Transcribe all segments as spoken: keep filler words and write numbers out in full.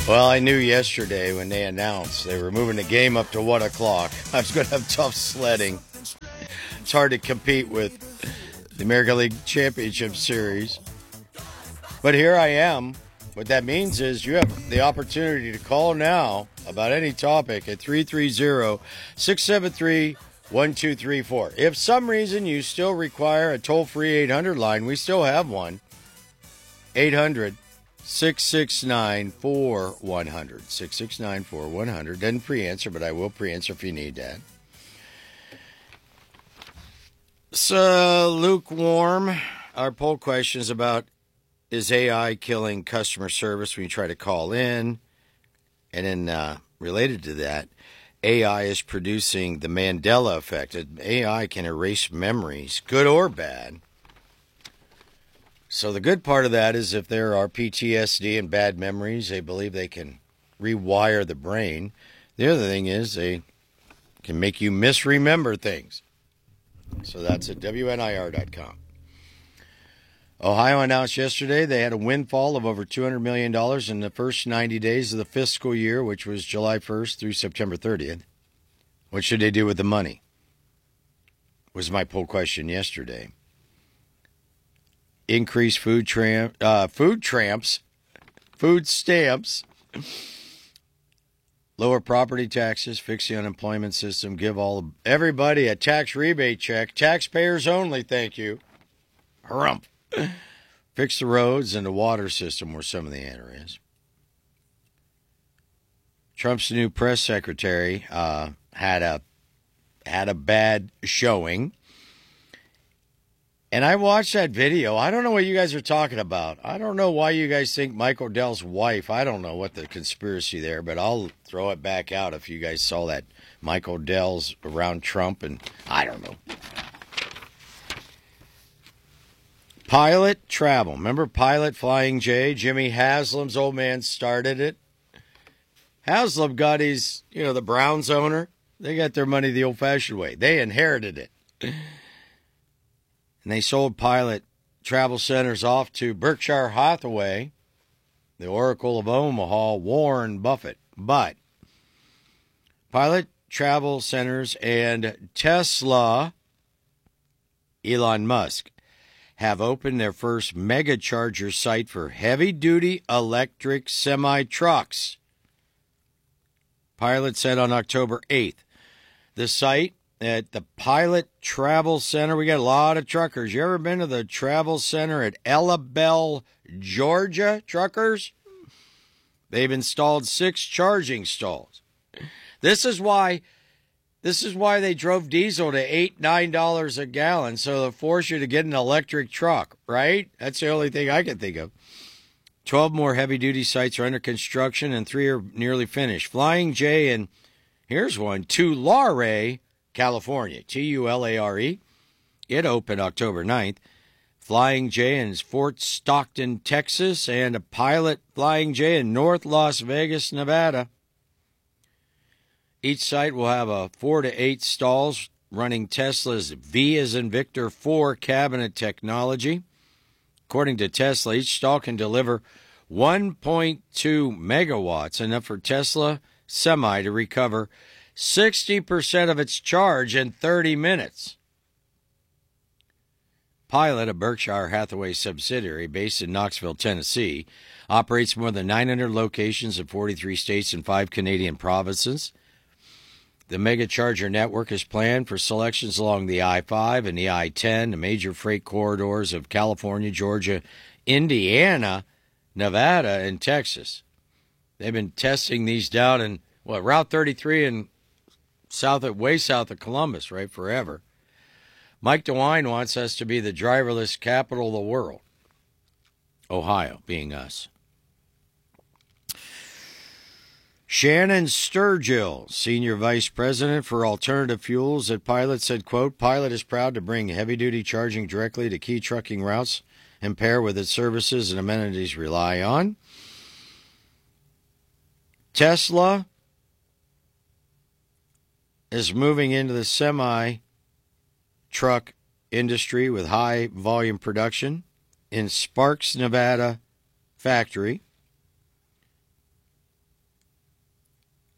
Well, I knew yesterday when they announced they were moving the game up to one o'clock. I was going to have tough sledding. It's hard to compete with the American League Championship Series. But here I am. What that means is you have the opportunity to call now about any topic at three three zero, six seven three, one two three four. If some reason you still require a toll-free eight hundred line, we still have one. eight hundred, six six nine, four one zero zero. six six nine, four one zero zero. Doesn't pre-answer, but I will pre-answer if you need that. So, lukewarm. Our poll question is about, is A I killing customer service when you try to call in? And then uh, related to that, A I is producing the Mandela effect. A I can erase memories, good or bad. So the good part of that is if there are P T S D and bad memories, they believe they can rewire the brain. The other thing is they can make you misremember things. So that's at W N I R dot com. Ohio announced yesterday they had a windfall of over two hundred million dollars in the first ninety days of the fiscal year, which was July first through September thirtieth. What should they do with the money? Was my poll question yesterday. Increase food tramp, uh, food tramps, food stamps, lower property taxes, fix the unemployment system, give all everybody a tax rebate check, taxpayers only, thank you. Harumph. Fix the roads and the water system were some of the areas. Trump's new press secretary uh, had a had a bad showing. And I watched that video. I don't know what you guys are talking about. I don't know why you guys think Mike Odell's wife. I don't know what the conspiracy there, but I'll throw it back out if you guys saw that Mike Odell's around Trump, and I don't know. Pilot travel. Remember Pilot Flying J? Jimmy Haslam's old man started it. Haslam got his, you know, the Browns owner. They got their money the old-fashioned way. They inherited it. And they sold Pilot Travel Centers off to Berkshire Hathaway, the Oracle of Omaha, Warren Buffett. But Pilot Travel Centers and Tesla, Elon Musk, have opened their first mega charger site for heavy-duty electric semi-trucks. Pilot said on October eighth. The site at the Pilot Travel Center, we got a lot of truckers. You ever been to the Travel Center at Ellabelle, Georgia, truckers? They've installed six charging stalls. This is why... This is why they drove diesel to eight dollars, nine dollars a gallon, so they'll force you to get an electric truck, right? That's the only thing I can think of. Twelve more heavy-duty sites are under construction, and three are nearly finished. Flying J, and here's one, Tulare, California, T U L A R E. It opened October ninth. Flying J in Fort Stockton, Texas, and a Pilot Flying J in North Las Vegas, Nevada. Each site will have a four to eight stalls running Tesla's V as in Victor four cabinet technology. According to Tesla, each stall can deliver one point two megawatts, enough for Tesla Semi to recover sixty percent of its charge in thirty minutes. Pilot, a Berkshire Hathaway subsidiary based in Knoxville, Tennessee, operates more than nine hundred locations in forty-three states and five Canadian provinces. The mega charger network is planned for selections along the I five and the I ten, the major freight corridors of California, Georgia, Indiana, Nevada, and Texas. They've been testing these down in, what, Route thirty-three and south of, way south of Columbus, right, forever. Mike DeWine wants us to be the driverless capital of the world. Ohio being us. Shannon Sturgill, Senior Vice President for Alternative Fuels at Pilot, said, quote, Pilot is proud to bring heavy-duty charging directly to key trucking routes and pair with its services and amenities rely on. Tesla is moving into the semi-truck industry with high-volume production in Sparks, Nevada factory.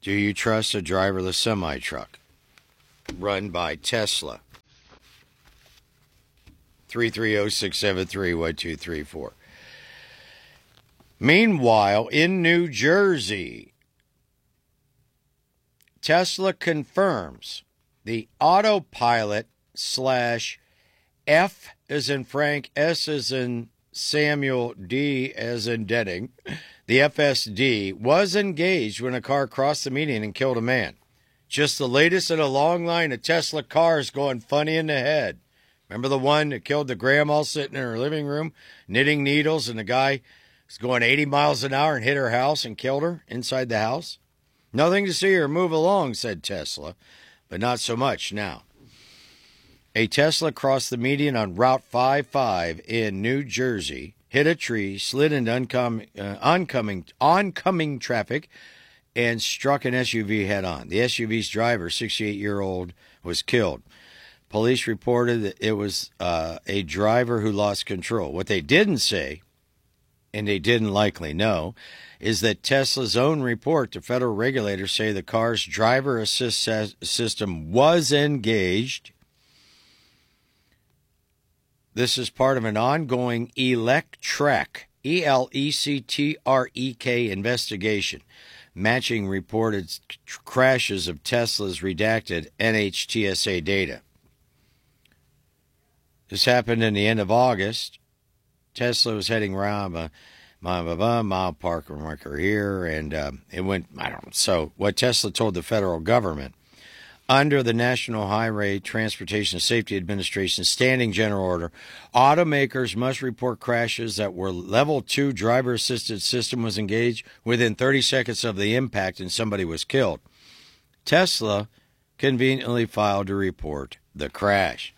Do you trust a driverless semi-truck run by Tesla? three three zero, six seven three, one two three four. Meanwhile, in New Jersey, Tesla confirms the autopilot slash F as in Frank, S as in Samuel, D as in Denning, the F S D, was engaged when a car crossed the median and killed a man. Just the latest in a long line of Tesla cars going funny in the head. Remember the one that killed the grandma sitting in her living room, knitting needles, and the guy was going eighty miles an hour and hit her house and killed her inside the house? Nothing to see or move along, said Tesla, but not so much now. A Tesla crossed the median on Route fifty-five in New Jersey, hit a tree, slid into oncoming, uh, oncoming, oncoming traffic, and struck an S U V head-on. The S U V's driver, sixty-eight-year-old, was killed. Police reported that it was uh, a driver who lost control. What they didn't say, and they didn't likely know, is that Tesla's own report to federal regulators say the car's driver assist system was engaged. This is part of an ongoing Electrek, E L E C T R E K investigation, matching reported crashes of Tesla's redacted N H T S A data. This happened in the end of August. Tesla was heading around a mile, mile park marker here, and uh, it went, I don't know. So what Tesla told the federal government, under the National Highway Transportation Safety Administration Standing General Order, automakers must report crashes that were level two driver-assisted system was engaged within thirty seconds of the impact and somebody was killed. Tesla conveniently filed to report the crash.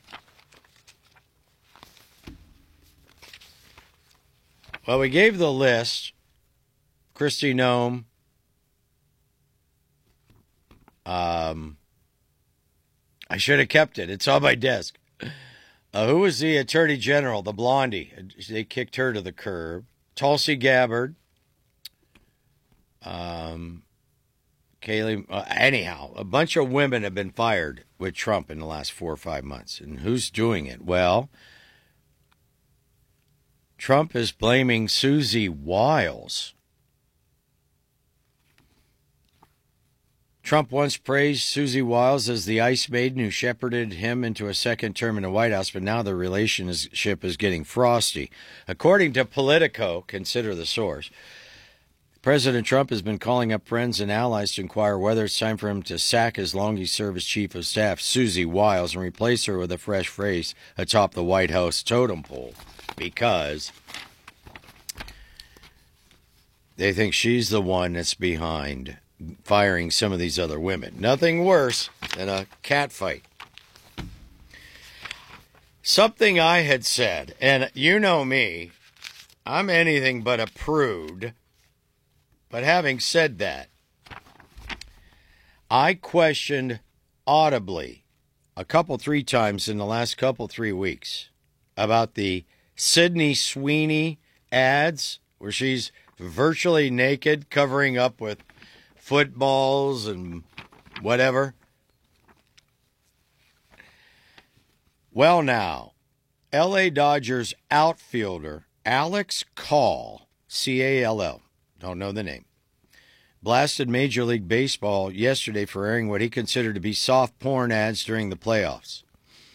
Well, we gave the list. Kristi Noem. Um, I should have kept it. It's on my desk. Uh, who was the Attorney General, the blondie? They kicked her to the curb. Tulsi Gabbard. Um, Kayleigh. Uh, anyhow, a bunch of women have been fired with Trump in the last four or five months. And who's doing it? Well, Trump is blaming Susie Wiles. Trump once praised Susie Wiles as the ice maiden who shepherded him into a second term in the White House, but now the relationship is getting frosty. According to Politico, consider the source, President Trump has been calling up friends and allies to inquire whether it's time for him to sack his longest-service chief of staff, Susie Wiles, and replace her with a fresh face atop the White House totem pole, because they think she's the one that's behind firing some of these other women. Nothing worse than a cat fight. Something I had said, and you know me, I'm anything but a prude, but having said that, I questioned audibly a couple, three times in the last couple, three weeks about the Sydney Sweeney ads where she's virtually naked, covering up with footballs and whatever. Well, now, L A Dodgers outfielder Alex Call, C A L L, don't know the name, blasted Major League Baseball yesterday for airing what he considered to be soft porn ads during the playoffs.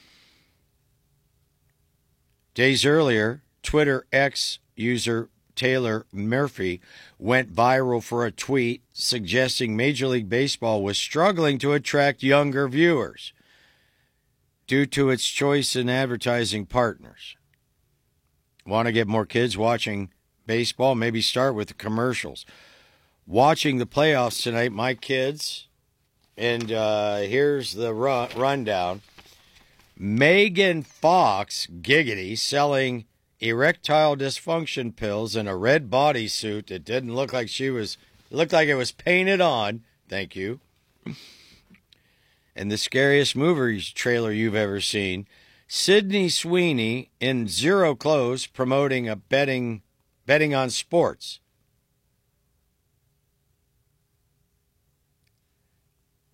Days earlier, Twitter X user Taylor Murphy went viral for a tweet suggesting Major League Baseball was struggling to attract younger viewers due to its choice in advertising partners. Want to get more kids watching baseball? Maybe start with the commercials. Watching the playoffs tonight, my kids, and uh, here's the run- rundown. Megan Fox, giggity, selling erectile dysfunction pills in a red bodysuit that didn't look like she was, looked like it was painted on. Thank you. And the scariest movie trailer you've ever seen, Sydney Sweeney in zero clothes promoting a betting, betting on sports.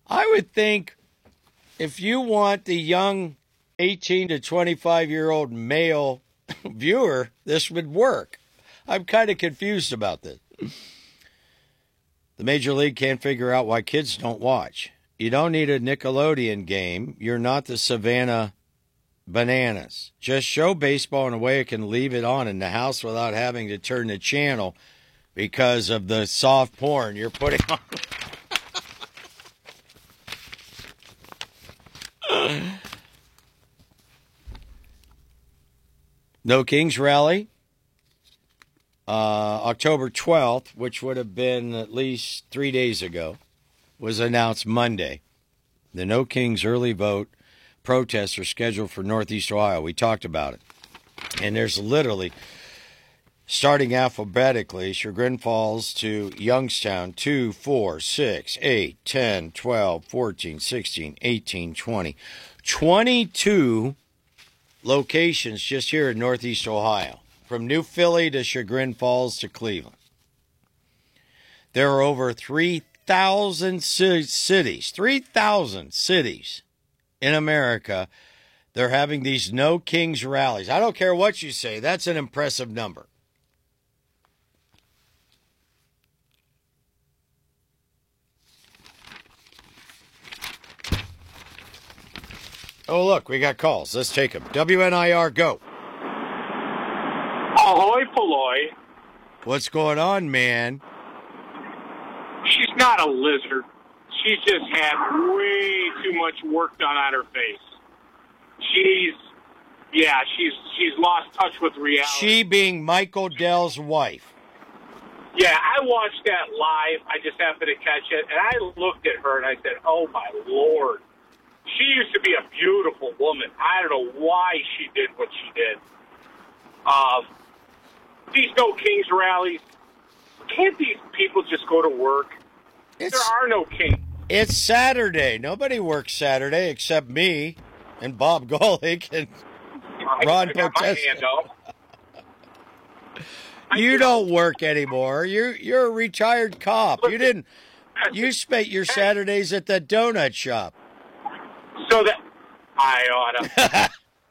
I would think if you want the young eighteen to twenty-five year old male viewer, this would work. I'm kind of confused about this. The Major League can't figure out why kids don't watch. You don't need a Nickelodeon game. You're not the Savannah Bananas. Just show baseball in a way it can leave it on in the house without having to turn the channel because of the soft porn you're putting on. No Kings Rally. Uh, October twelfth, which would have been at least three days ago, was announced Monday. The No Kings early vote protests are scheduled for Northeast Ohio. We talked about it. And there's literally, starting alphabetically, Chagrin Falls to Youngstown, two, four, six, eight, ten, twelve, fourteen, sixteen, eighteen, twenty. twenty-two locations just here in Northeast Ohio, from New Philly to Chagrin Falls to Cleveland. There are over three thousand cities, three thousand cities in America. They're having these No Kings rallies. I don't care what you say. That's an impressive number. Oh, look, we got calls. Let's take them. W N I R, go. Ahoy, polloi. What's going on, man? She's not a lizard. She's just had way too much work done on her face. She's, yeah, she's she's lost touch with reality. She being Michael Dell's wife. Yeah, I watched that live. I just happened to catch it, and I looked at her and I said, "Oh my Lord." She used to be a beautiful woman. I don't know why she did what she did. Um, these No Kings rallies, can't these people just go to work? It's, there are no kings. It's Saturday. Nobody works Saturday except me and Bob Golick and Ron Potesta. You don't work anymore. You're you're a retired cop. You didn't. You spent your Saturdays at the donut shop. So that I oughta.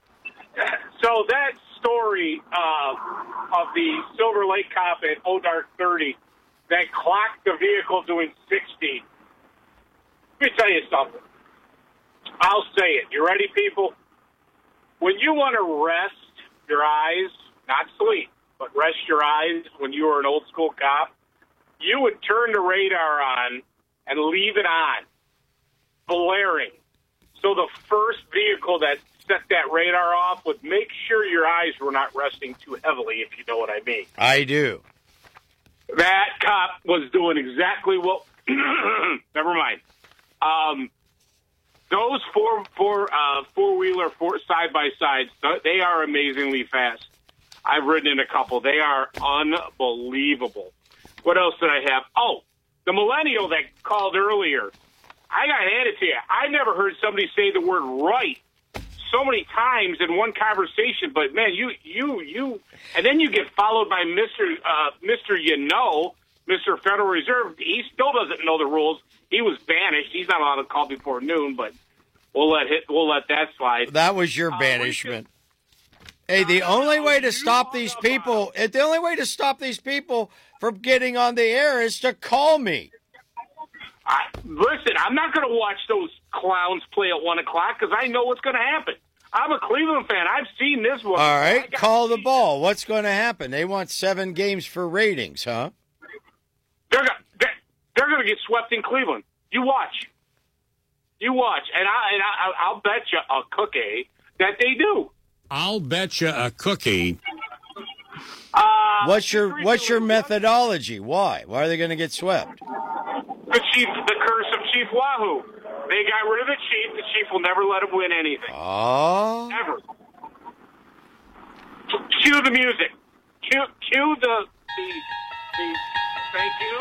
So that story uh, of the Silver Lake cop at O Dark thirty that clocked the vehicle doing sixty. Let me tell you something. I'll say it. You ready, people? When you want to rest your eyes, not sleep, but rest your eyes when you were an old school cop, you would turn the radar on and leave it on, blaring. So the first vehicle that set that radar off would make sure your eyes were not resting too heavily, if you know what I mean. I do. That cop was doing exactly what... Never mind. Um, those four, four, uh, four-wheeler four, side-by-sides, they are amazingly fast. I've ridden in a couple. They are unbelievable. What else did I have? Oh, the millennial that called earlier. I got to hand it to you. I never heard somebody say the word right so many times in one conversation, but man, you, you, you, and then you get followed by Mister Uh, Mister You know, Mister Federal Reserve. He still doesn't know the rules. He was banished. He's not allowed to call before noon, but we'll let hit, we'll let that slide. That was your banishment. Uh, hey, the only way to stop these people, the only way to stop these people from getting on the air is to call me. I, listen, I'm not going to watch those clowns play at one o'clock because I know what's going to happen. I'm a Cleveland fan. I've seen this one. All right, call the ball. What's going to happen? They want seven games for ratings, huh? They're they're, they're going to get swept in Cleveland. You watch. You watch, and I and I, I'll bet you a cookie that they do. I'll bet you a cookie. Uh, what's your What's your methodology? Why? Why are they going to get swept? The chief, the curse of Chief Wahoo. They got rid of the chief. The chief will never let him win anything. Oh. Ever. Cue the music. Cue, cue the, the, the, thank you.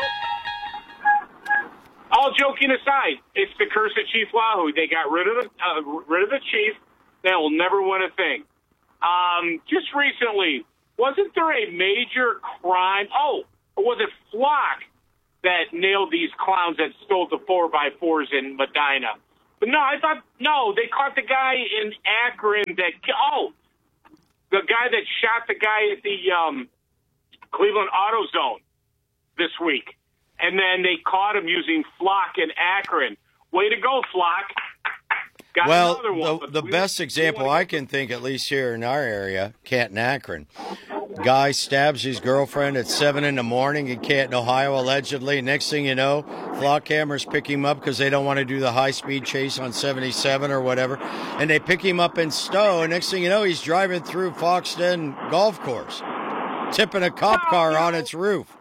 All joking aside, it's the curse of Chief Wahoo. They got rid of the, uh, rid of the chief. They will never win a thing. Um, just recently, wasn't there a major crime? Oh, or was it Flock? that nailed these clowns that stole the four by fours in Medina. But no, I thought, no, they caught the guy in Akron that, oh, the guy that shot the guy at the um, Cleveland AutoZone this week. And then they caught him using Flock in Akron. Way to go, Flock. Got well, another one, the, the we, best example I can think, at least here in our area, Canton, Akron. Guy stabs his girlfriend at seven in the morning in Canton, Ohio, allegedly. Next thing you know, flock cameras pick him up because they don't want to do the high-speed chase on seventy-seven or whatever. And they pick him up in Stowe. And next thing you know, he's driving through Foxton Golf Course, tipping a cop car on its roof.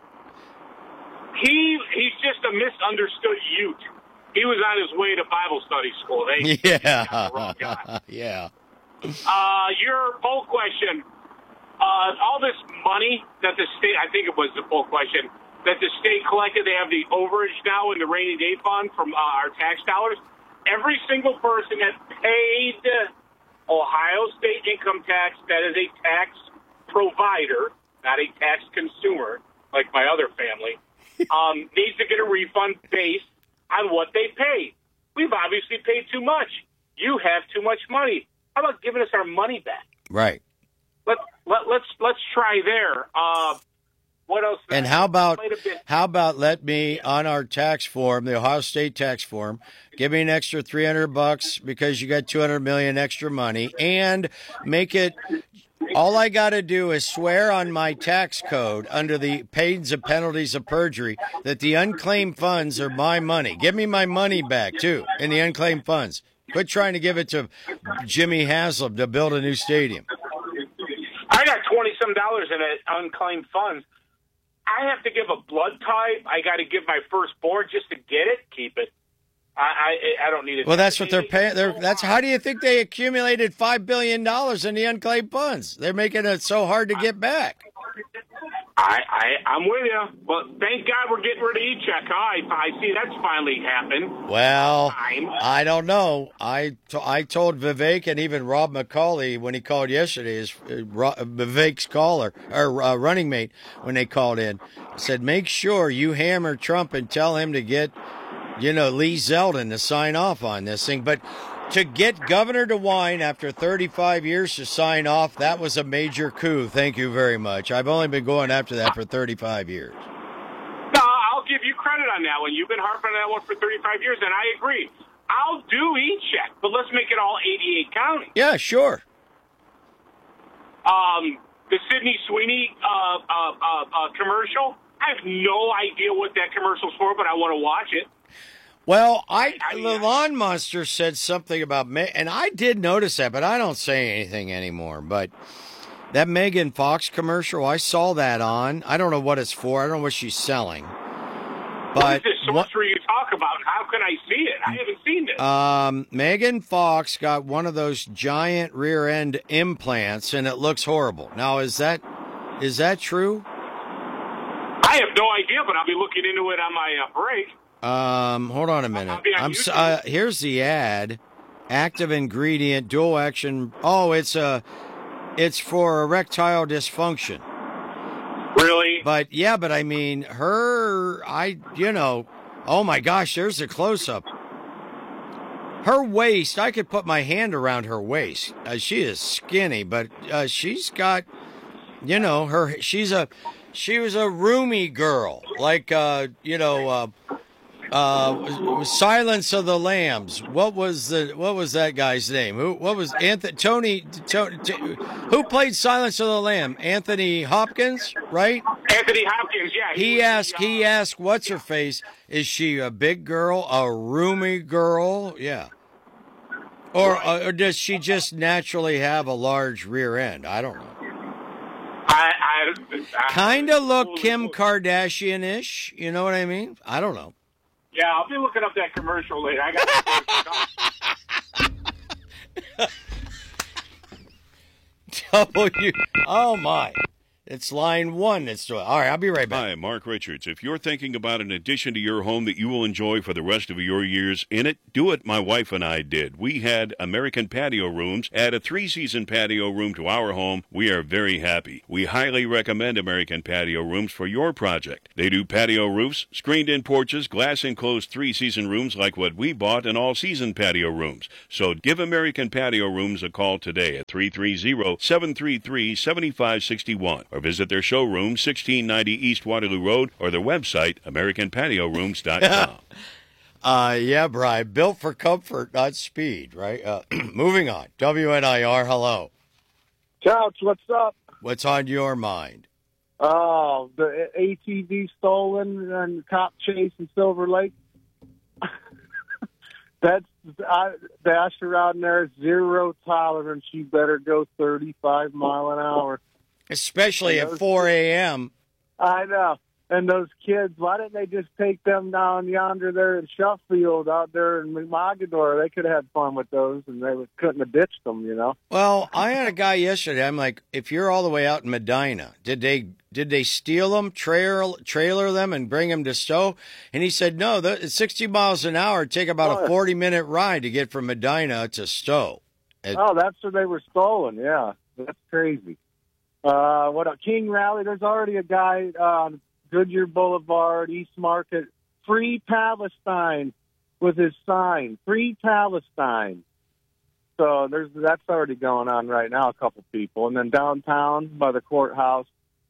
He He's just a misunderstood Ute. He was on his way to Bible study school. They, yeah. they got the wrong guy. yeah. Uh, your poll question, uh, all this money that the state, I think it was the poll question, that the state collected, they have the overage now in the rainy day fund from uh, our tax dollars. Every single person that paid Ohio state income tax, that is a tax provider, not a tax consumer, like my other family, um, needs to get a refund based on what they paid. We've obviously paid too much. You have too much money. How about giving us our money back? Right. Let, let, let's let's try there. Uh, what else? And how about how about let me on our tax form, the Ohio State tax form, give me an extra three hundred bucks because you got two hundred million extra money, and make it. All I got to do is swear on my tax code under the pains and penalties of perjury that the unclaimed funds are my money. Give me my money back, too, in the unclaimed funds. Quit trying to give it to Jimmy Haslam to build a new stadium. I got twenty-some dollars in it, unclaimed funds. I have to give a blood type. I got to give my firstborn just to get it. Keep it. I, I I don't need it. Well, that's what they're paying. They're, that's how do you think they accumulated five billion dollars in the unclaimed funds? They're making it so hard to get back. I, I I'm with you, but thank God we're getting rid of E-check. Huh? I I see that's finally happened. Well, I don't know. I, t- I told Vivek and even Rob McCauley when he called yesterday, his uh, Ro- Vivek's caller or uh, running mate when they called in, said make sure you hammer Trump and tell him to get. You know, Lee Zeldin to sign off on this thing. But to get Governor DeWine after thirty-five years to sign off, that was a major coup. Thank you very much. I've only been going after that for thirty-five years. No, I'll give you credit on that one. You've been harping on that one for thirty-five years, and I agree. I'll do E-check, but let's make it all eighty-eight counties. Yeah, sure. Um, the Sydney Sweeney uh, uh, uh, uh, commercial, I have no idea what that commercial's for, but I want to watch it. Well, I, I the Lawn Monster said something about, and I did notice that, but I don't say anything anymore. But that Megan Fox commercial, I saw that on. I don't know what it's for. I don't know what she's selling. But what is this sorcery you talk about? How can I see it? I haven't seen this. Um, Megan Fox got one of those giant rear end implants, and it looks horrible. Now, is that is that true? I have no idea, but I'll be looking into it on my uh, break. Um, hold on a minute. I'm uh, here's the ad. Active ingredient, dual action. Oh, it's a, it's for erectile dysfunction. Really? But yeah, but I mean, her, I, you know, oh my gosh, there's a close up. Her waist, I could put my hand around her waist. Uh, she is skinny, but uh, she's got, you know, her. She's a, she was a roomy girl, like uh, you know. Uh, Uh, Silence of the Lambs. What was the what was that guy's name? Who what was Anthony Tony, Tony t- who played Silence of the Lamb? Anthony Hopkins, right? Anthony Hopkins, yeah. He, he asked the, uh, he asked what's her face? Is she a big girl, a roomy girl? Yeah. Or right. uh, or does she just naturally have a large rear end? I don't know. I, I, I kind of look Kim Kardashian-ish, you know what I mean? I don't know. Yeah, I'll be looking up that commercial later. I got W. Oh my! It's line one that's doing. All right, I'll be right back. Hi, Mark Richards. If you're thinking about an addition to your home that you will enjoy for the rest of your years in it, do it my wife and I did. We had American Patio Rooms, add a three-season patio room to our home. We are very happy. We highly recommend American Patio Rooms for your project. They do patio roofs, screened-in porches, glass-enclosed three-season rooms like what we bought, and all-season patio rooms. So give American Patio Rooms a call today at three three zero, seven three three, seven five six one or visit their showroom, sixteen ninety East Waterloo Road, or their website, american patio rooms dot com. uh, yeah, Brian, built for comfort, not speed, right? Uh, moving on. W N I R, hello. Couch, what's up? What's on your mind? Oh, the A T V stolen and cop chase in Silver Lake. That's I dash around there, zero tolerance. You better go thirty-five mile an hour. Especially at four a.m. I know. And those kids, why didn't they just take them down yonder there in Sheffield, out there in Mogador? They could have had fun with those, and they couldn't have ditched them, you know? Well, I had a guy yesterday. I'm like, if you're all the way out in Medina, did they did they steal them, trailer, trailer them, and bring them to Stowe? And he said, no, the, it's sixty miles an hour. It'd take about oh, a forty-minute ride to get from Medina to Stowe. It, oh, that's where they were stolen, yeah. That's crazy. Uh, what a King Rally. There's already a guy on Goodyear Boulevard, East Market, Free Palestine with his sign, Free Palestine. So there's that's already going on right now, a couple people. And then downtown by the courthouse.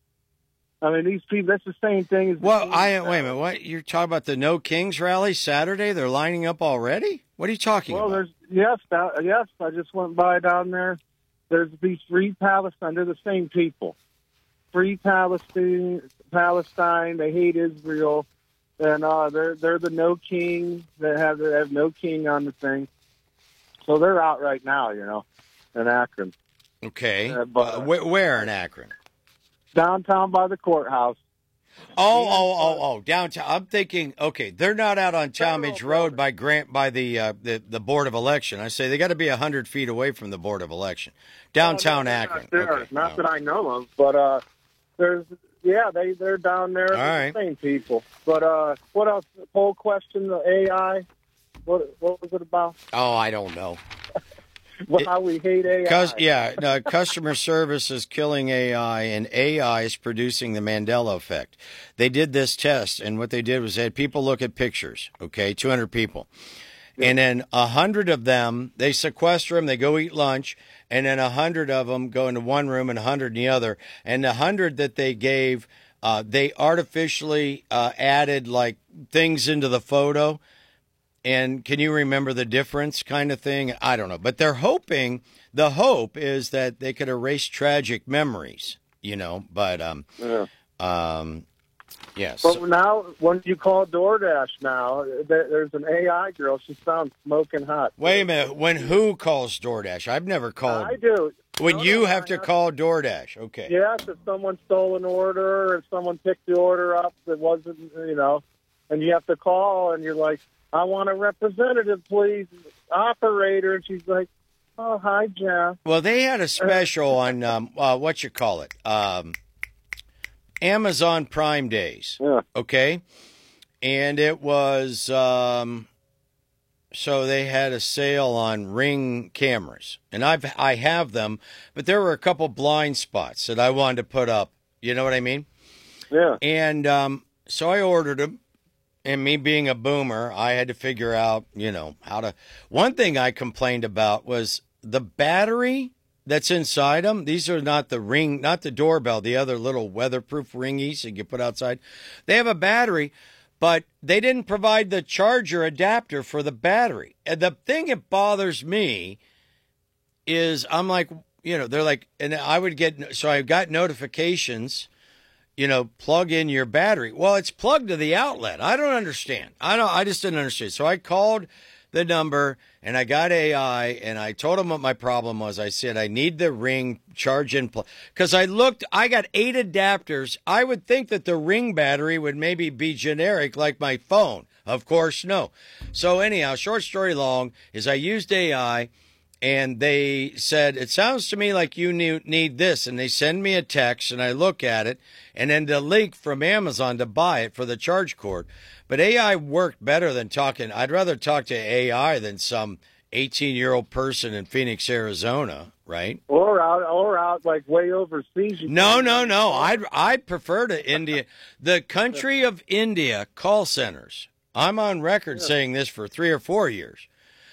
I mean, these people, that's the same thing as... Well, I wait a minute. What? You're talking about the No Kings rally Saturday? They're lining up already? What are you talking well, about? Well, there's yes, that, yes, I just went by down there. There's these Free Palestine. They're the same people. Free Palestine, Palestine. They hate Israel, and uh, they're they're the No King. They have they have No King on the thing, so they're out right now. You know, in Akron. Okay, uh, but, uh, wh- where in Akron? Downtown by the courthouse. Oh, oh, oh, oh, downtown. I'm thinking, okay, they're not out on Talmadge Road by Grant by the uh, the the Board of Election. I say they got to be a hundred feet away from the Board of Election. Downtown oh, no, Akron. Not, there, okay. not oh. that I know of, but uh, there's yeah, they they're down there. All right. The same people. But uh, what else? Poll question, the A I. What what was it about? Oh, I don't know. Well, how we hate A I. Cause, yeah, no, customer service is killing A I, and A I is producing the Mandela effect. They did this test, and what they did was they had people look at pictures, okay, two hundred people. Yeah. And then one hundred of them, they sequester them, they go eat lunch, and then one hundred of them go into one room and one hundred in the other. And the one hundred that they gave, uh, they artificially uh, added, like, things into the photo. And can you remember the difference kind of thing? I don't know. But they're hoping, the hope is that they could erase tragic memories, you know. But, um, yeah. um, yes. But now, when you call DoorDash now, there, there's an A I girl. She sounds smoking hot. Wait a minute. When who calls DoorDash? I've never called. I do. When no, you no, have I to have... call DoorDash. Okay. Yes, if someone stole an order or if someone picked the order up that wasn't, you know, and you have to call and you're like, I want a representative, please, operator. And she's like, oh, hi, Jeff. Well, they had a special on, um, uh, what you call it, um, Amazon Prime Days. Yeah. Okay? And it was, um, so they had a sale on Ring cameras. And I've, I have them, but there were a couple blind spots that I wanted to put up. You know what I mean? Yeah. And um, so I ordered them. And me being a boomer, I had to figure out, you know, how to... One thing I complained about was the battery that's inside them. These are not the Ring, not the doorbell, the other little weatherproof ringies that you put outside. They have a battery, but they didn't provide the charger adapter for the battery. And the thing that bothers me is I'm like, you know, they're like... And I would get... So I got notifications... You know, plug in your battery. Well, it's plugged to the outlet. I don't understand. I don't. I just didn't understand. So I called the number and I got A I and I told them what my problem was. I said I need the Ring charge in plug because I looked. I got eight adapters. I would think that the Ring battery would maybe be generic like my phone. Of course, no. So anyhow, short story long is I used A I. and they said, it sounds to me like you need, need this. And they send me a text, and I look at it, and then the link from Amazon to buy it for the charge cord. But A I worked better than talking. I'd rather talk to A I than some eighteen-year-old person in Phoenix, Arizona, right? Or out, or out like way overseas. You No, can- no, no. I'd I'd prefer to India. The country of India call centers. I'm on record saying this for three or four years.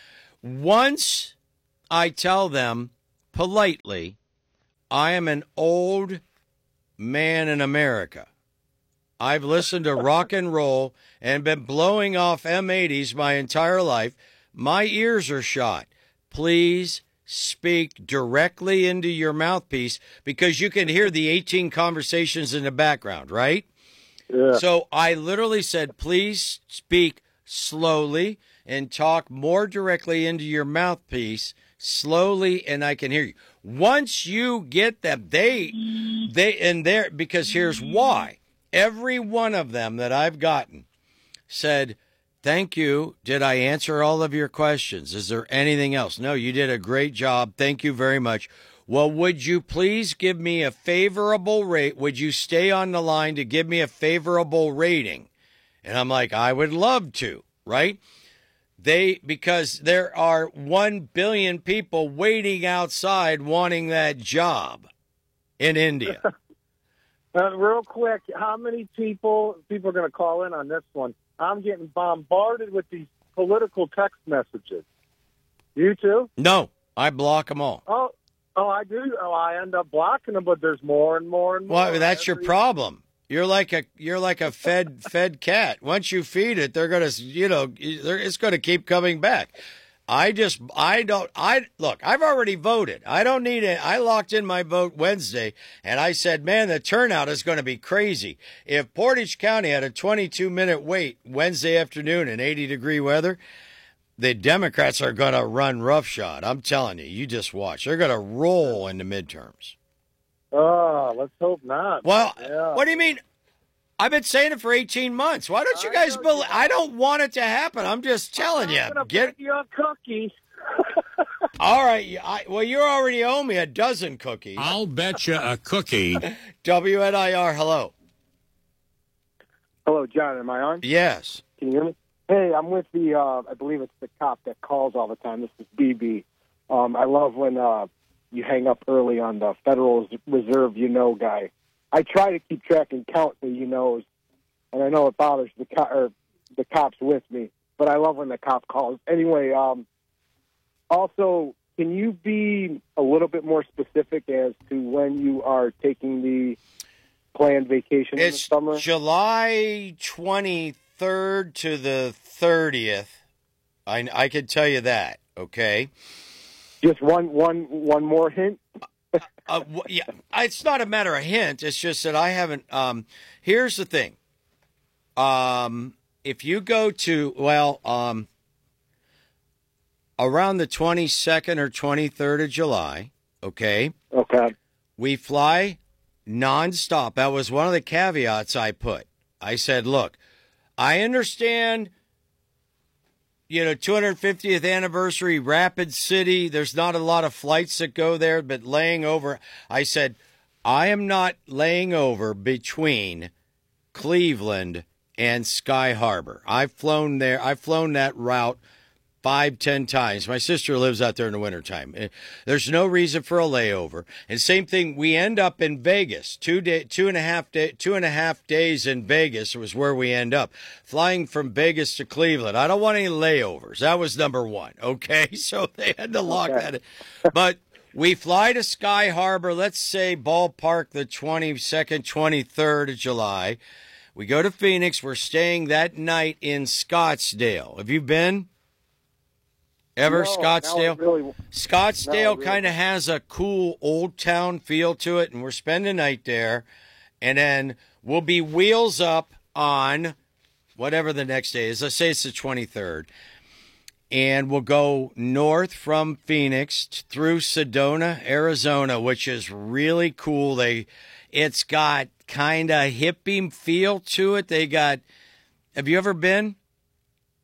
Once I tell them politely, I am an old man in America. I've listened to rock and roll and been blowing off M eighties my entire life. My ears are shot. Please speak directly into your mouthpiece because you can hear the eighteen conversations in the background, right? Yeah. So I literally said, please speak slowly and talk more directly into your mouthpiece, slowly, and I can hear you. Once you get them, they, they, and there, because here's why. Every one of them that I've gotten said, thank you. Did I answer all of your questions? Is there anything else? No, you did a great job. Thank you very much. Well, would you please give me a favorable rate? Would you stay on the line to give me a favorable rating? And I'm like, I would love to, right? They, because there are one billion people waiting outside wanting that job in India. Uh, real quick, how many people, people are going to call in on this one? I'm getting bombarded with these political text messages. You too? No, I block them all. Oh, oh, I do. Oh, I end up blocking them, but there's more and more and more. Well, that's your every- problem. You're like a you're like a fed fed cat. Once you feed it, they're gonna you know they're, it's gonna keep coming back. I just I don't I look. I've already voted. I don't need it. I locked in my vote Wednesday, and I said, man, the turnout is going to be crazy. If Portage County had a twenty-two minute wait Wednesday afternoon in eighty degree weather, the Democrats are going to run roughshod. I'm telling you. You just watch. They're going to roll in the midterms. Oh, let's hope not. Well, Yeah. what do you mean? I've been saying it for eighteen months. Why don't you I guys know believe? you- I don't want it to happen. I'm just telling I'm you. gonna Get bring you a cookie. all right. I, well, you already owe me a dozen cookies. I'll bet you a cookie. W N I R. Hello. Hello, John. Am I on? Yes. Can you hear me? Hey, I'm with the, uh, I believe it's the cop that calls all the time. This is B B. Um, I love when uh, you hang up early on the Federal Reserve you know guy. I try to keep track and count the you knows, and I know it bothers the, co- or the cops with me, but I love when the cop calls. Anyway, um, also, can you be a little bit more specific as to when you are taking the planned vacation in the It's summer? July twenty-third to the thirtieth. I, I can tell you that, okay? Just one, one, one more hint. Uh, w- yeah, it's not a matter of hint. It's just that I haven't. Um, here's the thing. Um, if you go to well, um, around the twenty-second or twenty-third of July, okay, Okay. we fly nonstop. That was one of the caveats I put. I said, look, I understand. You know, two hundred fiftieth anniversary, Rapid City. There's not a lot of flights that go there, but laying over. I said, I am not laying over between Cleveland and Sky Harbor. I've flown there. I've flown that route five, ten times. My sister lives out there in the wintertime. There's no reason for a layover. And same thing, we end up in Vegas. Two day, two and a half day, two and a half days in Vegas was where we end up. Flying from Vegas to Cleveland. I don't want any layovers. That was number one. Okay, so they had to lock Okay. that in. But we fly to Sky Harbor, let's say ballpark the twenty-second, twenty-third of July. We go to Phoenix. We're staying that night in Scottsdale. Have you been? Ever No, Scottsdale? no, really- Scottsdale No, really. kind of has a cool old town feel to it, and we're spending the night there. And then we'll be wheels up on whatever the next day is. Let's say it's the twenty-third. And we'll go north from Phoenix t- through Sedona, Arizona, which is really cool. They, it's got kind of hippie feel to it. They got, have you ever been?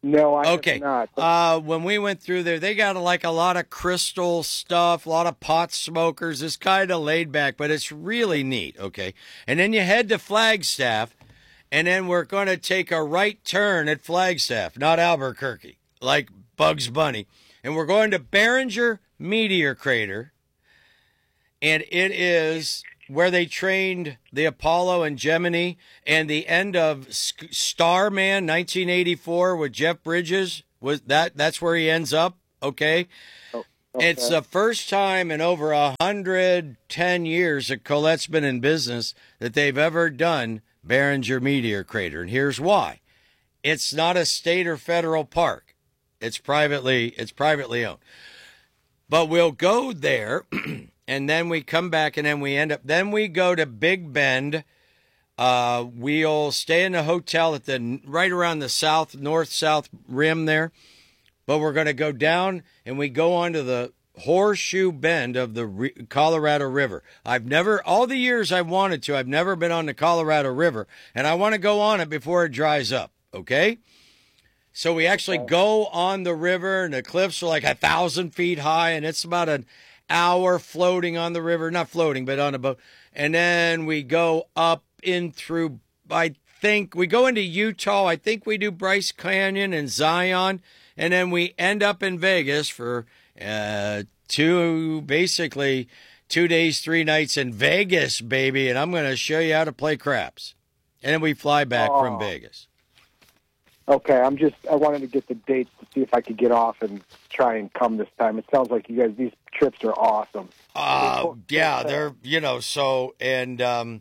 No, I Okay. have not. Uh, when we went through there, they got like a lot of crystal stuff, a lot of pot smokers. It's kind of laid back, but it's really neat. Okay. And then you head to Flagstaff, and then we're going to take a right turn at Flagstaff, not Albuquerque, like Bugs Bunny. And we're going to Barringer Meteor Crater, and it is where they trained the Apollo and Gemini, and the end of Starman nineteen eighty-four with Jeff Bridges. Was that that's where he ends up? Okay. Oh, okay. It's the first time in over one hundred ten years that Colette's been in business that they've ever done Barringer Meteor Crater. And here's why. It's not a state or federal park. It's privately it's privately owned. But we'll go there, and then we come back, and then we end up, then we go to Big Bend. Uh, we'll stay in the hotel at the, right around the south, north-south rim there. But we're going to go down, and we go onto the Horseshoe Bend of the Colorado River. I've never, all the years I've wanted to, I've never been on the Colorado River, and I want to go on it before it dries up, okay? So we actually go on the river, and the cliffs are like a thousand feet high, and it's about an hour floating on the river. Not floating, but on a boat. And then we go up in through, I think, we go into Utah. I think we do Bryce Canyon and Zion. And then we end up in Vegas for uh, two, basically two days, three nights in Vegas, baby. And I'm going to show you how to play craps. And then we fly back oh. from Vegas. Okay, I'm just, I wanted to get the dates to see if I could get off and try and come this time. It sounds like you guys, these trips are awesome. Uh, yeah, they're, you know, so, and, um,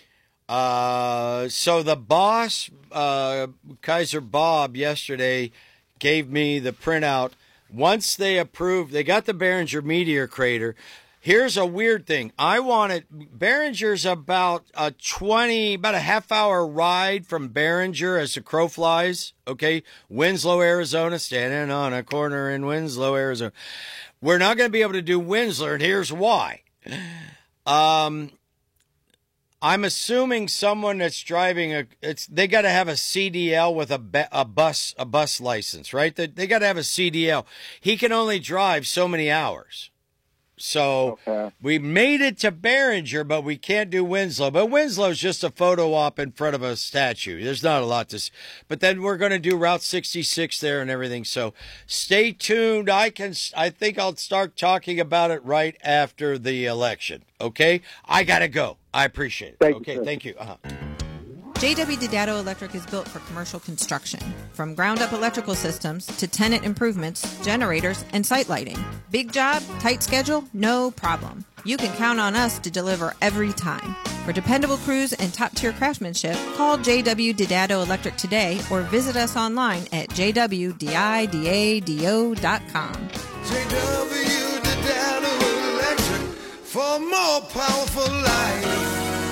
uh, so the boss, uh, Kaiser Bob yesterday gave me the printout. Once they approved, they got the Barringer Meteor Crater. Here's a weird thing. I wanted, Barringer's about a twenty, about a half hour ride from Barringer as the crow flies. Okay. Winslow, Arizona, standing on a corner in Winslow, Arizona. We're not going to be able to do Winslow, and here's why. Um, I'm assuming someone that's driving a, it's, they got to have a C D L with a, a bus, a bus license, right? They, they got to have a C D L. He can only drive so many hours. So okay. we made it to Barringer, but we can't do Winslow. But Winslow's just a photo op in front of a statue. There's not a lot to see. But then we're going to do Route sixty-six there and everything. So stay tuned. I can. I think I'll start talking about it right after the election. Okay? I got to go. I appreciate it. Thank okay, you, thank you. Uh-huh. J W Didado Electric is built for commercial construction. From ground-up electrical systems to tenant improvements, generators, and site lighting. Big job, tight schedule, no problem. You can count on us to deliver every time. For dependable crews and top-tier craftsmanship, call J W Didado Electric today or visit us online at j w didado dot com. J W Didado Electric for more powerful life.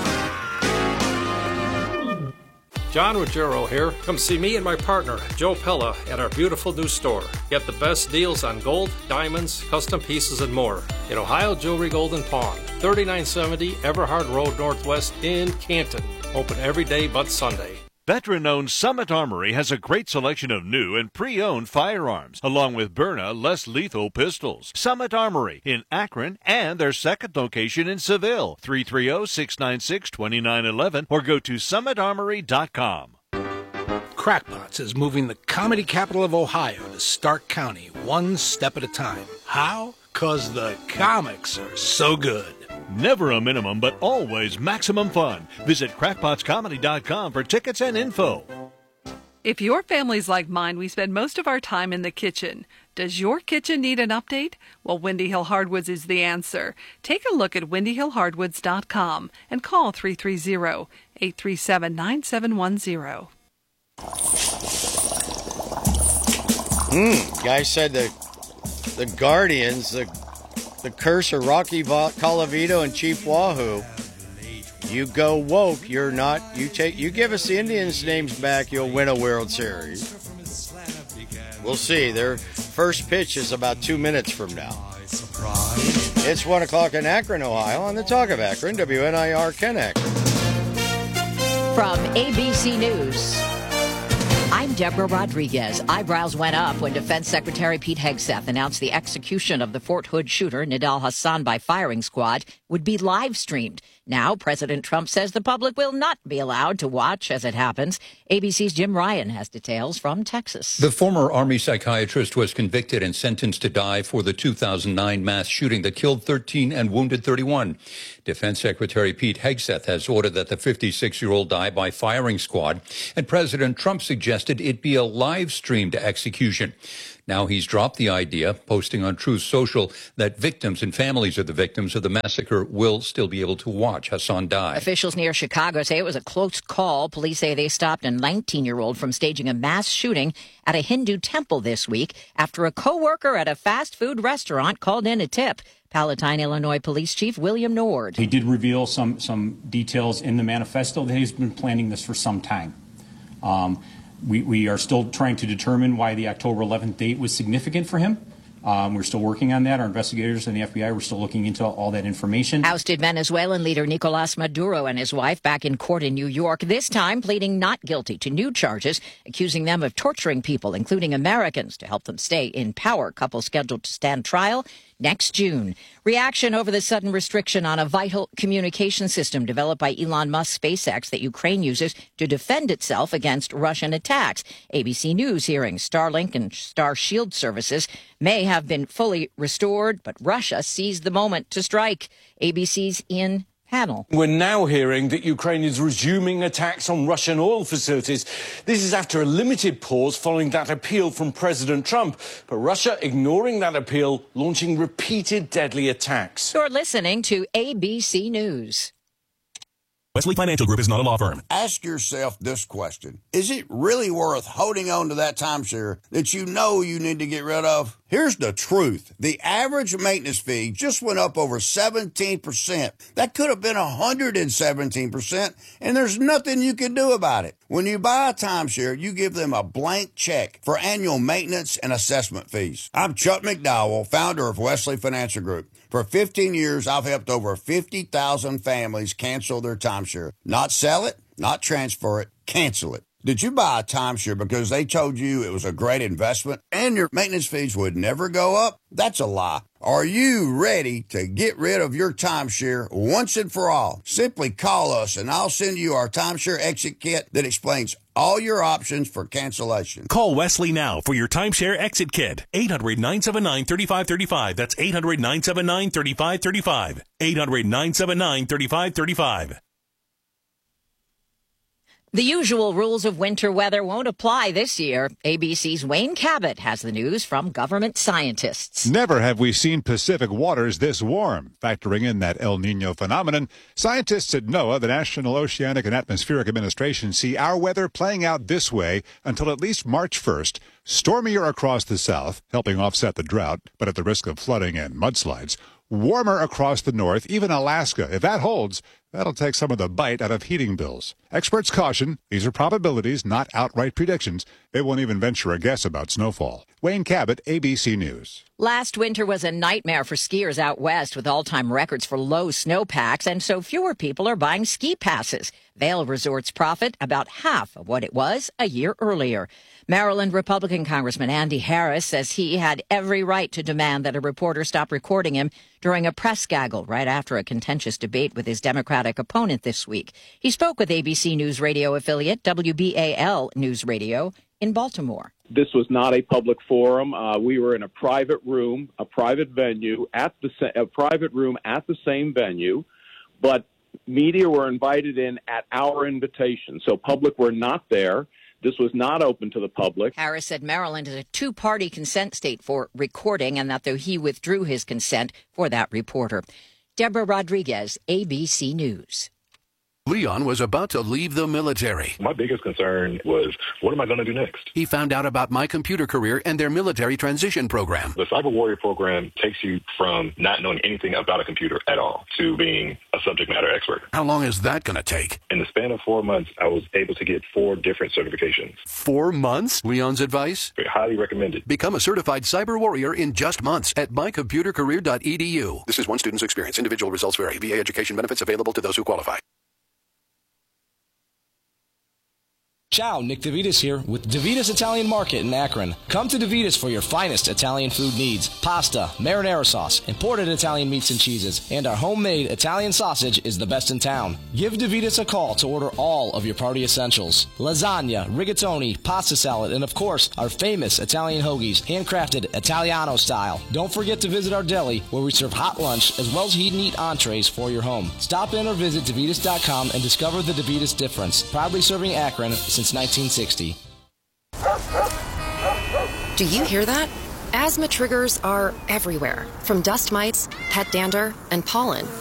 John Ruggiero here. Come see me and my partner, Joe Pella, at our beautiful new store. Get the best deals on gold, diamonds, custom pieces, and more. In Ohio Jewelry Golden Pawn, thirty-nine seventy Everhard Road Northwest in Canton. Open every day but Sunday. Veteran-owned Summit Armory has a great selection of new and pre-owned firearms, along with Byrna less lethal pistols. Summit Armory in Akron and their second location in Seville, three three zero, six nine six, two nine one one, or go to summit armory dot com. Crackpots is moving the comedy capital of Ohio to Stark County, one step at a time. How? 'Cause the comics are so good. Never a minimum, but always maximum fun. Visit crackpots comedy dot com for tickets and info. If your family's like mine, we spend most of our time in the kitchen. Does your kitchen need an update? Well, Windy Hill Hardwoods is the answer. Take a look at windy hill hardwoods dot com and call three three zero, eight three seven, nine seven one zero. Hmm. Guy said the the Guardians, the the curse of Rocky Colavito and Chief Wahoo. You go woke, you're not. You take. You give us the Indians' names back, you'll win a World Series. We'll see. Their first pitch is about two minutes from now. It's one o'clock in Akron, Ohio, on the Talk of Akron, W N I R Ken Akron. From A B C News, I'm Deborah Rodriguez. Eyebrows went up when Defense Secretary Pete Hegseth announced the execution of the Fort Hood shooter, Nidal Hassan, by firing squad would be live streamed. Now, President Trump says the public will not be allowed to watch as it happens. A B C's Jim Ryan has details from Texas. The former Army psychiatrist was convicted and sentenced to die for the two thousand nine mass shooting that killed thirteen and wounded thirty-one. Defense Secretary Pete Hegseth has ordered that the fifty-six-year-old die by firing squad, and President Trump suggested it be a live-streamed execution. Now he's dropped the idea, posting on Truth Social that victims and families of the victims of the massacre will still be able to watch Hassan die. Officials near Chicago say it was a close call. Police say they stopped a nineteen-year-old from staging a mass shooting at a Hindu temple this week after a co-worker at a fast food restaurant called in a tip. Palatine, Illinois Police Chief William Nord. He did reveal some, some details in the manifesto that he's been planning this for some time. Um, We, we are still trying to determine why the October eleventh date was significant for him. Um, we're still working on that. Our investigators and the F B I, we're still looking into all that information. Ousted Venezuelan leader Nicolas Maduro and his wife back in court in New York, this time pleading not guilty to new charges, accusing them of torturing people, including Americans, to help them stay in power. Couple scheduled to stand trial next June. Reaction over the sudden restriction on a vital communication system developed by Elon Musk's SpaceX that Ukraine uses to defend itself against Russian attacks. A B C News hearing Starlink and Starshield services may have been fully restored, but Russia seized the moment to strike. A B C's Ian Panel. We're now hearing that Ukraine is resuming attacks on Russian oil facilities. This is after a limited pause following that appeal from President Trump. But Russia ignoring that appeal, launching repeated deadly attacks. You're listening to A B C News. Wesley Financial Group is not a law firm. Ask yourself this question. Is it really worth holding on to that timeshare that you know you need to get rid of? Here's the truth. The average maintenance fee just went up over seventeen percent. That could have been one hundred seventeen percent, and there's nothing you can do about it. When you buy a timeshare, you give them a blank check for annual maintenance and assessment fees. I'm Chuck McDowell, founder of Wesley Financial Group. For fifteen years, I've helped over fifty thousand families cancel their timeshare. Not sell it, not transfer it, cancel it. Did you buy a timeshare because they told you it was a great investment and your maintenance fees would never go up? That's a lie. Are you ready to get rid of your timeshare once and for all? Simply call us and I'll send you our timeshare exit kit that explains all your options for cancellation. Call Wesley now for your timeshare exit kit. eight hundred, nine seven nine, three five three five. That's eight hundred, nine seven nine, three five three five. eight hundred, nine seven nine, three five three five. The usual rules of winter weather won't apply this year. A B C's Wayne Cabot has the news from government scientists. Never have we seen Pacific waters this warm. Factoring in that El Nino phenomenon, scientists at NOAA, the National Oceanic and Atmospheric Administration, see our weather playing out this way until at least March first. Stormier across the south, helping offset the drought, but at the risk of flooding and mudslides. Warmer across the north, even Alaska. If that holds, that'll take some of the bite out of heating bills. Experts caution, these are probabilities, not outright predictions. They won't even venture a guess about snowfall. Wayne Cabot, A B C News. Last winter was a nightmare for skiers out west with all-time records for low snowpacks, and so fewer people are buying ski passes. Vail Resorts profit about half of what it was a year earlier. Maryland Republican Congressman Andy Harris says he had every right to demand that a reporter stop recording him during a press gaggle right after a contentious debate with his Democratic opponent this week. He spoke with A B C News radio affiliate W B A L News Radio in Baltimore. This was not a public forum. Uh, we were in a private room, a private venue, at the sa- a private room at the same venue, but media were invited in at our invitation. So public were not there. This was not open to the public. Harris said Maryland is a two-party consent state for recording, and that though he withdrew his consent for that reporter. Deborah Rodriguez, A B C News. Leon was about to leave the military. My biggest concern was, what am I going to do next? He found out about My Computer Career and their military transition program. The Cyber Warrior program takes you from not knowing anything about a computer at all to being a subject matter expert. How long is that going to take? In the span of four months, I was able to get four different certifications. Four months? Leon's advice? Highly recommended. Become a certified cyber warrior in just months at my computer career dot e d u. This is one student's experience. Individual results vary. V A education benefits available to those who qualify. Ciao, Nick DeVitas here with DeVitas Italian Market in Akron. Come to DeVitas for your finest Italian food needs. Pasta, marinara sauce, imported Italian meats and cheeses, and our homemade Italian sausage is the best in town. Give DeVitas a call to order all of your party essentials. Lasagna, rigatoni, pasta salad, and of course, our famous Italian hoagies, handcrafted Italiano style. Don't forget to visit our deli where we serve hot lunch as well as heat and eat entrees for your home. Stop in or visit DeVitas dot com and discover the DeVitas difference. Proudly serving Akron since nineteen sixty. Do you hear that? Asthma triggers are everywhere, from dust mites, pet dander, and pollen.